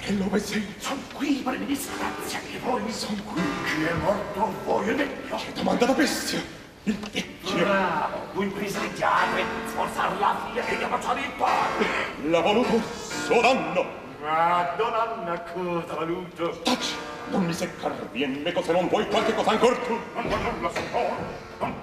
Che dove sei? Son qui per mi disgrazia che voi. Son qui. Chi è morto? Voi il vecchio. Che domanda da bestia? Il vecchio. Bravo, voi prigionieri, sforzar la figlia che gli ha baciato il padre. L'ha voluto suo danno. Ma donna cosa voluto? Taci, non mi seccar bien le cose, non vuoi qualche cosa ancor tu. Non la so, non